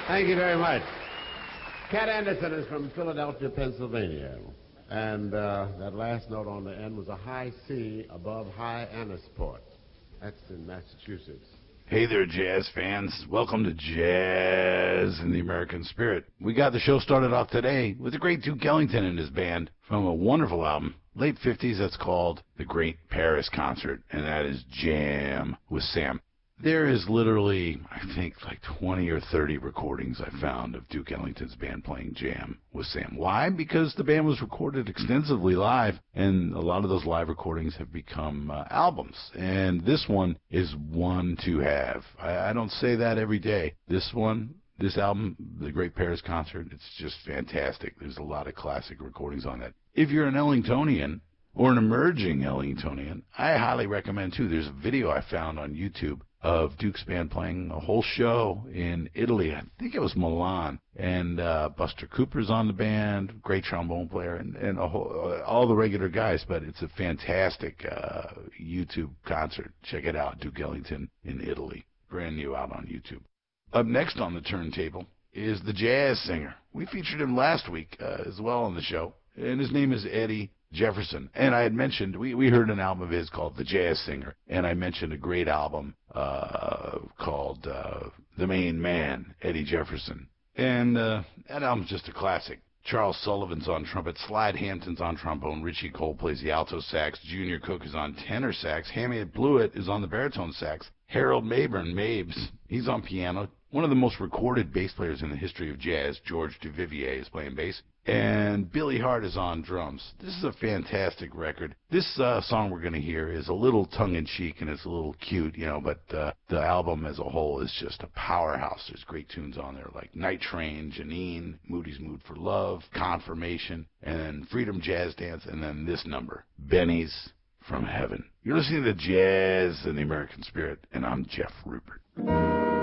Thank you very much. Cat Anderson is from Philadelphia, Pennsylvania. And that last note on the end was a high C above high Annisport. That's in Massachusetts. Hey there, jazz fans. Welcome to Jazz in the American Spirit. We got the show started off today with the great Duke Ellington and his band from a wonderful album, late 50s, that's called The Great Paris Concert, and that is Jam with Sam. There is literally, I think, like 20 or 30 recordings I found of Duke Ellington's band playing Jam with Sam. Why? Because the band was recorded extensively live, and a lot of those live recordings have become albums. And this one is one to have. I don't say that every day. This album, The Great Paris Concert, it's just fantastic. There's a lot of classic recordings on that. If you're an Ellingtonian, or an emerging Ellingtonian, I highly recommend, too. There's a video I found on YouTube of Duke's band playing a whole show in Italy. I think it was Milan. And Buster Cooper's on the band, great trombone player, and all the regular guys. But it's a fantastic YouTube concert. Check it out, Duke Ellington in Italy. Brand new out on YouTube. Up next on the turntable is the jazz singer. We featured him last week as well on the show. And his name is Eddie Jefferson. And I had mentioned, we heard an album of his called The Jazz Singer, and I mentioned a great album called The Main Man, Eddie Jefferson. And that album's just a classic. Charles Sullivan's on trumpet, Slide Hampton's on trombone, Richie Cole plays the alto sax, Junior Cook is on tenor sax, Hammy Blewett is on the baritone sax, Harold Mabern, Mabes, he's on piano. One of the most recorded bass players in the history of jazz, George Duvivier, is playing bass. And Billy Hart is on drums. This is a fantastic record. This song we're going to hear is a little tongue-in-cheek and it's a little cute, but the album as a whole is just a powerhouse. There's great tunes on there like Night Train, Janine, Moody's Mood for Love, Confirmation, and then Freedom Jazz Dance, and then this number, Benny's from Heaven. You're listening to Jazz in the American Spirit, and I'm Jeff Rupert.